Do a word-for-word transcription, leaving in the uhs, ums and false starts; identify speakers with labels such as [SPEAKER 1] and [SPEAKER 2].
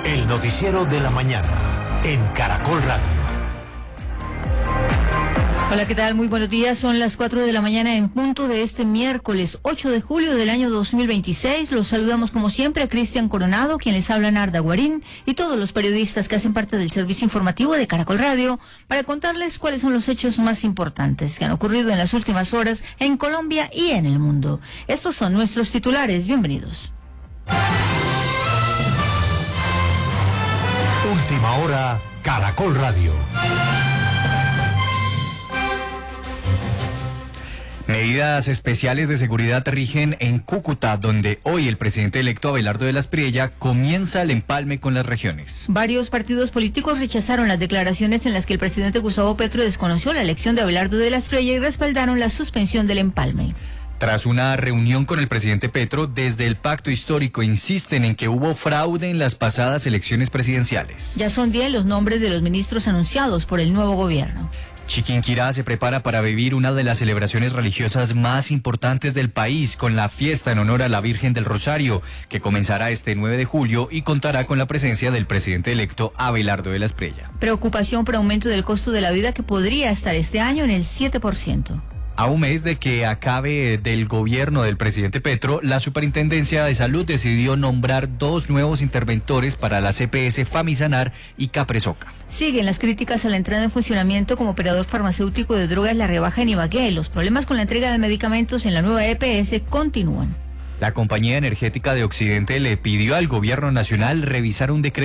[SPEAKER 1] El noticiero de la mañana en Caracol Radio.
[SPEAKER 2] Hola, ¿qué tal? Muy buenos días. Son las cuatro de la mañana en punto de este miércoles ocho de julio del año dos mil veintiséis. Los saludamos como siempre a Cristian Coronado, quien les habla Narda Guarín, y todos los periodistas que hacen parte del servicio informativo de Caracol Radio para contarles cuáles son los hechos más importantes que han ocurrido en las últimas horas en Colombia y en el mundo. Estos son nuestros titulares. Bienvenidos.
[SPEAKER 1] Última hora, Caracol Radio.
[SPEAKER 3] Medidas especiales de seguridad rigen en Cúcuta, donde hoy el presidente electo Abelardo de la Espriella comienza el empalme con las regiones.
[SPEAKER 2] Varios partidos políticos rechazaron las declaraciones en las que el presidente Gustavo Petro desconoció la elección de Abelardo de la Espriella y respaldaron la suspensión del empalme.
[SPEAKER 3] Tras una reunión con el presidente Petro, desde el Pacto Histórico insisten en que hubo fraude en las pasadas elecciones presidenciales.
[SPEAKER 2] Ya son diez los nombres de los ministros anunciados por el nuevo gobierno.
[SPEAKER 3] Chiquinquirá se prepara para vivir una de las celebraciones religiosas más importantes del país, con la fiesta en honor a la Virgen del Rosario, que comenzará este nueve de julio y contará con la presencia del presidente electo Abelardo de la Espriella.
[SPEAKER 2] Preocupación por aumento del costo de la vida que podría estar este año en el siete por ciento.
[SPEAKER 3] A un mes de que acabe del gobierno del presidente Petro, la Superintendencia de Salud decidió nombrar dos nuevos interventores para la C P S Famisanar y Capresoca.
[SPEAKER 2] Siguen las críticas a la entrada en funcionamiento como operador farmacéutico de drogas La Rebaja en Ibagué. Los problemas con la entrega de medicamentos en la nueva E P S continúan.
[SPEAKER 3] La Compañía Energética de Occidente le pidió al gobierno nacional revisar un decreto